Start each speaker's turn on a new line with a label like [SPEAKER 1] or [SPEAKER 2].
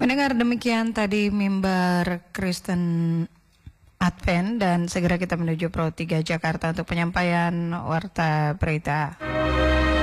[SPEAKER 1] Pendengar, demikian tadi mimbar Kristen Advent, dan segera kita menuju Pro 3 Jakarta untuk penyampaian warta berita.